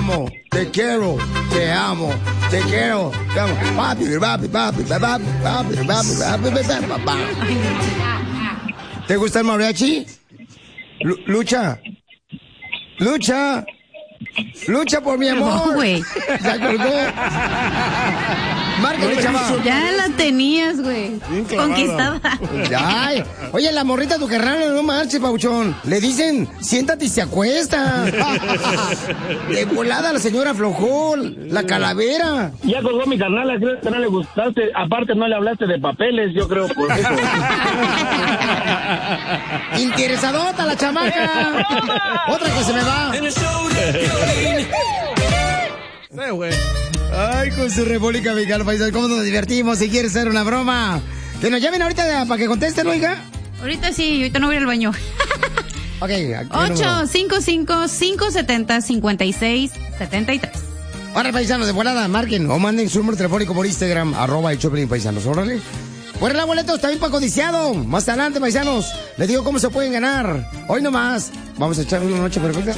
amo, te quiero, te amo, te quiero, te amo. Papi, papi, papi, papi, papi, papi, papi, papi. ¿Te gusta el mariachi? Lucha. Lucha. Lucha por mi amor. No, güey. Ya colgó. Márcale, chaval. Ya la tenías, güey. Conquistada. Ay, oye, la morrita de tu carnal, no marches, pauchón. Le dicen, siéntate y se acuesta. De volada la señora aflojó, la calavera. Ya colgó mi carnal, creo que no le gustaste. Aparte no le hablaste de papeles, yo creo, por eso. Interesadota la chamaca. Otra que se me va. Sí, güey. Ay, con su República Mexicana, paisano, cómo nos divertimos. Si quieres hacer una broma, que nos llamen ahorita para que contesten, oiga. Ahorita sí, ahorita no voy al baño. Ok, 855-570-5673. Ahora, paisanos, de volada, marquen o manden su número telefónico por Instagram, @el paisanos, órale. Fuera la boletos, también para codiciado. Más adelante, paisanos, les digo cómo se pueden ganar. Hoy nomás, vamos a echar una noche perfecta.